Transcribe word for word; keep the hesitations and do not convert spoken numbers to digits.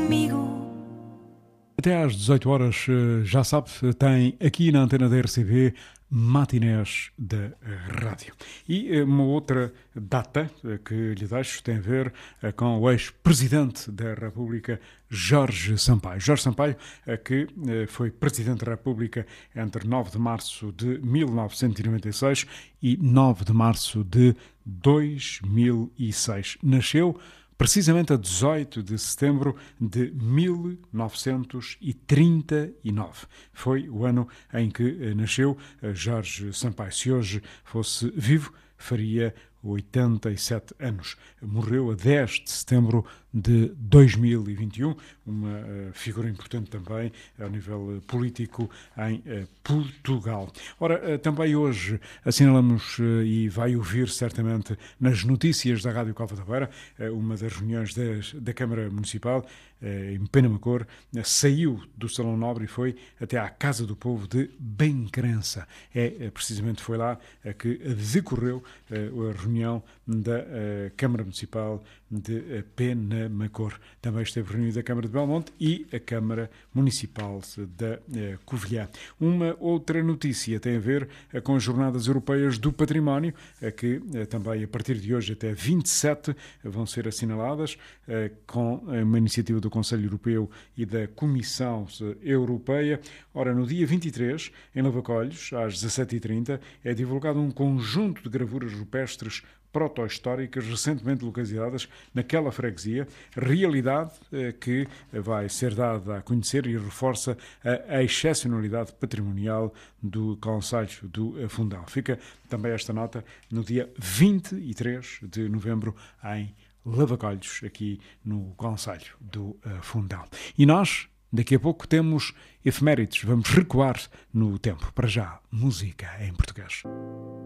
comigo. Até às dezoito horas, já sabe, tem aqui na antena da R C B matinés da rádio. E uma outra data que lhe deixo tem a ver com o ex-presidente da República, Jorge Sampaio. Jorge Sampaio, que foi presidente da República entre nove de março de mil novecentos e noventa e seis e nove de março de dois mil e seis. Nasceu precisamente a dezoito de setembro de mil novecentos e trinta e nove. Foi o ano em que nasceu Jorge Sampaio. Se hoje fosse vivo, faria oitenta e sete anos. Morreu a dez de setembro de dois mil e vinte e um, uma uh, figura importante também a nível uh, político em uh, Portugal. Ora, uh, também hoje assinalamos uh, e vai ouvir certamente nas notícias da Rádio Cova da Beira uh, uma das reuniões das, da Câmara Municipal uh, em Penamacor, uh, saiu do Salão Nobre e foi até à Casa do Povo de Bencrença. É, uh, precisamente foi lá uh, que decorreu uh, a reunião da uh, Câmara Municipal de uh, Penamacor. Também esteve reunida a Câmara de Belmonte e a Câmara Municipal da uh, Covilhã. Uma outra notícia tem a ver uh, com as Jornadas Europeias do Património, uh, que uh, também a partir de hoje até vinte e sete uh, vão ser assinaladas uh, com uma iniciativa do Conselho Europeu e da Comissão Europeia. Ora, no dia vinte e três, em Lavacolhos, às dezassete e trinta, é divulgado um conjunto de gravuras rupestres proto-históricas recentemente localizadas naquela freguesia, realidade eh, que vai ser dada a conhecer e reforça a, a excepcionalidade patrimonial do Concelho do Fundão. Fica também esta nota no dia vinte e três de novembro em Lavacolhos, aqui no Concelho do Fundão. E nós, daqui a pouco, temos efemérides. Vamos recuar no tempo. Para já, música em português.